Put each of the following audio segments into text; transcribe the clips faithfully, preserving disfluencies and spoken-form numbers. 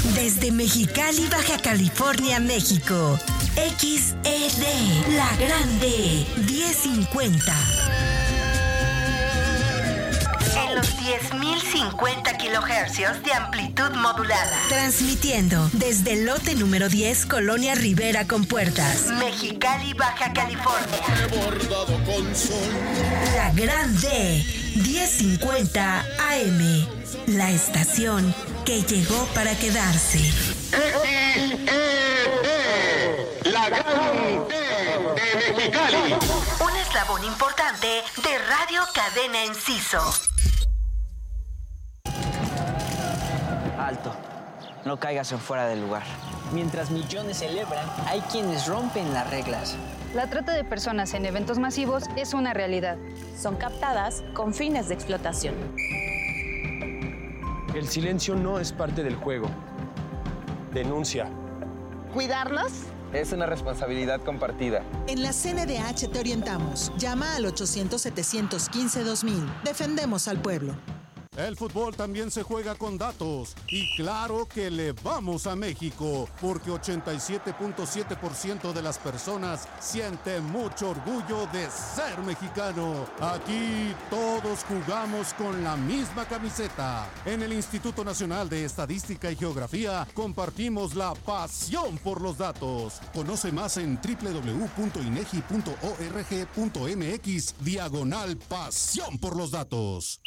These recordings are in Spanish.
Desde Mexicali, Baja California, México. X E D, La Grande, diez cincuenta. En los diez mil cincuenta kilohercios de amplitud modulada. Transmitiendo desde el lote número diez, Colonia Rivera con Puertas, Mexicali, Baja California. Bordado con sol. La Grande, diez cincuenta A M. La estación que llegó para quedarse. X E D, La Grande de Mexicali. Un eslabón importante de Radio Cadena Enciso. Alto, no caigas en fuera del lugar. Mientras millones celebran, hay quienes rompen las reglas. La trata de personas en eventos masivos es una realidad. Son captadas con fines de explotación. El silencio no es parte del juego. Denuncia. ¿Cuidarnos? Es una responsabilidad compartida. En la C N D H te orientamos. Llama al ochocientos, setecientos quince, dos mil. Defendemos al pueblo. El fútbol también se juega con datos. Y claro que le vamos a México, porque ochenta y siete punto siete por ciento de las personas siente mucho orgullo de ser mexicano. Aquí todos jugamos con la misma camiseta. En el Instituto Nacional de Estadística y Geografía compartimos la pasión por los datos. Conoce más en doble u doble u doble u punto inegi punto org punto m x diagonal pasión por los datos.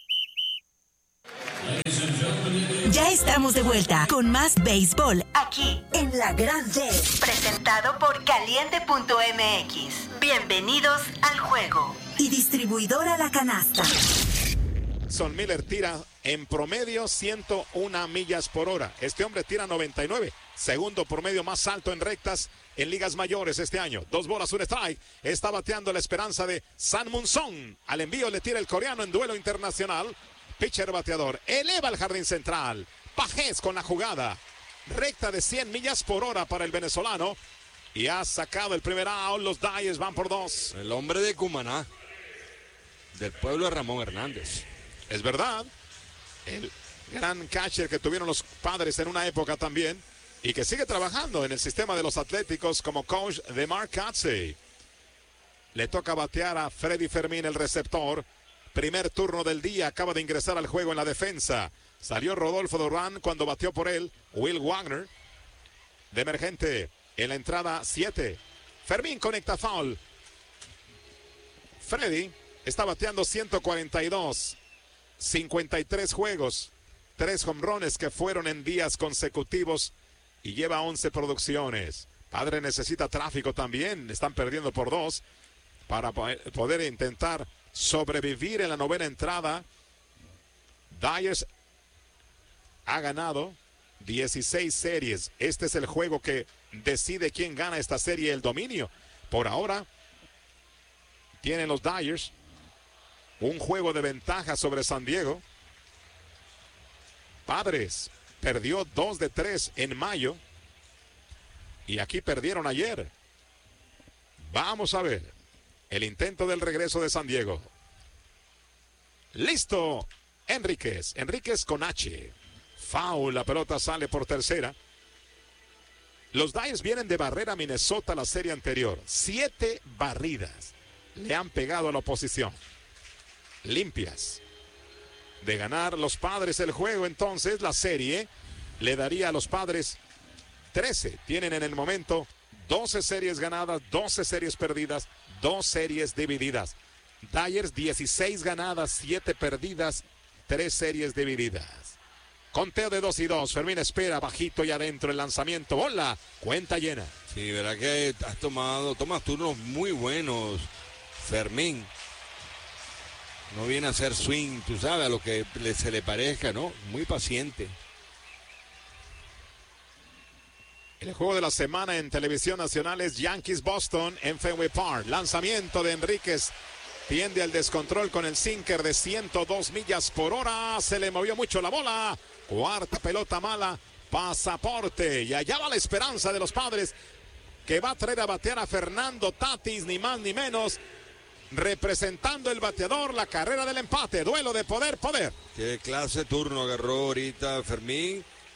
Ya estamos de vuelta con más béisbol aquí en La Grande, presentado por caliente punto m x. Bienvenidos al juego. Y distribuidora La Canasta. Son Miller tira en promedio ciento una millas por hora. Este hombre tira noventa y nueve, segundo promedio más alto en rectas en ligas mayores este año. Dos bolas, un strike. Está bateando la esperanza de San Munson. Al envío le tira el coreano en duelo internacional. Pitcher bateador, eleva al jardín central. Pajés con la jugada. Recta de cien millas por hora para el venezolano. Y ha sacado el primer out. Los Dodgers van por dos. El hombre de Cumaná, del pueblo de Ramón Hernández. Es verdad. El gran catcher que tuvieron los Padres en una época también. Y que sigue trabajando en el sistema de los Atléticos como coach de Mark Kotsay. Le toca batear a Freddy Fermín, el receptor. Primer turno del día, acaba de ingresar al juego en la defensa. Salió Rodolfo Durán cuando batió por él Will Wagner. De emergente en la entrada siete. Fermín conecta foul. Freddy está bateando ciento cuarenta y dos. cincuenta y tres juegos. Tres jonrones que fueron en días consecutivos. Y lleva once producciones. Padre necesita tráfico también. Están perdiendo por dos. Para poder intentar sobrevivir en la novena entrada. Dodgers ha ganado dieciséis series. Este es el juego que decide quién gana esta serie, el dominio. Por ahora tienen los Dodgers un juego de ventaja sobre San Diego. Padres perdió dos de tres en mayo y aquí perdieron ayer. Vamos a ver el intento del regreso de San Diego. Listo. Enríquez. Enríquez con H. Foul. La pelota sale por tercera. Los Dodgers vienen de barrer a Minnesota la serie anterior. Siete barridas le han pegado a la oposición. Limpias. De ganar los Padres el juego, entonces la serie le daría a los Padres trece. Tienen en el momento doce series ganadas, doce series perdidas, dos series divididas. Dodgers dieciséis ganadas, siete perdidas, tres series divididas. Conteo de dos y dos. Fermín espera bajito y adentro el lanzamiento. Bola, cuenta llena. Sí, verdad que has tomado, tomas turnos muy buenos, Fermín. No viene a hacer swing, tú sabes, a lo que le, se le parezca, ¿no? Muy paciente. El juego de la semana en televisión nacional es Yankees-Boston en Fenway Park. Lanzamiento de Enríquez. Tiende al descontrol con el sinker de ciento dos millas por hora. Se le movió mucho la bola. Cuarta pelota mala. Pasaporte. Y allá va la esperanza de los Padres, que va a traer a batear a Fernando Tatis, ni más ni menos. Representando el bateador, la carrera del empate. Duelo de poder, poder. Qué clase de turno agarró ahorita Fermín.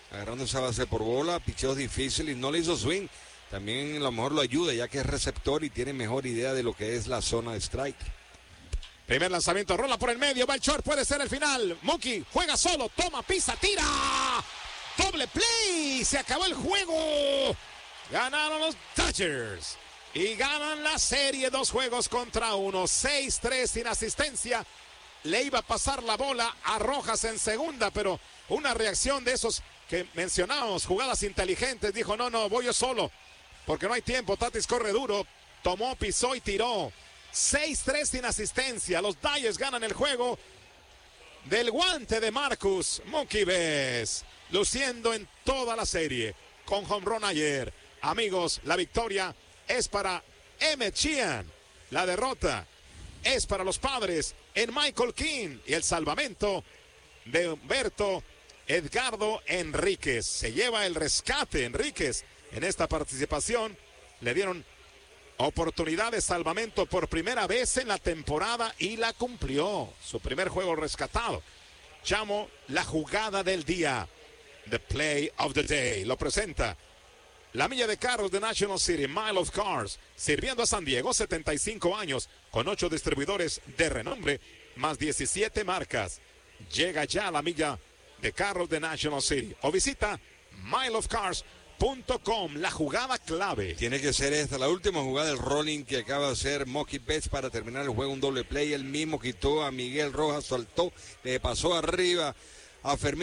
agarrando esa base por bola, picheos difíciles, no le hizo swing. También a lo mejor lo ayuda, ya que es receptor y tiene mejor idea de lo que es la zona de strike. Primer lanzamiento, rola por el medio, va el short, puede ser el final. Mookie juega solo, toma, pisa, tira. Doble play, se acabó el juego. Ganaron los Dodgers y ganan la serie, dos juegos contra uno. seis tres sin asistencia. Le iba a pasar la bola a Rojas en segunda, pero una reacción de esos que mencionábamos, jugadas inteligentes, dijo no, no, voy yo solo, porque no hay tiempo. Tatis corre duro, tomó, pisó y tiró. seis tres sin asistencia. Los Dodgers ganan el juego del guante de Marcus Mookie Betts, luciendo en toda la serie con home run ayer. Amigos, la victoria es para Emmett Sheehan. La derrota es para los Padres en Michael King y el salvamento de Humberto Edgardo Enríquez. Se lleva el rescate Enríquez en esta participación. Le dieron oportunidad de salvamento por primera vez en la temporada y la cumplió. Su primer juego rescatado. Llamo la jugada del día. The Play of the Day. Lo presenta la milla de carros de National City, Mile of Cars, sirviendo a San Diego, setenta y cinco años, con ocho distribuidores de renombre, más diecisiete marcas. Llega ya la milla de carros de National City. O visita mile of cars punto com, la jugada clave. Tiene que ser esta, la última jugada del rolling que acaba de hacer Mookie Betts para terminar el juego, un doble play. Él mismo quitó a Miguel Rojas, soltó, le pasó arriba a Fermín.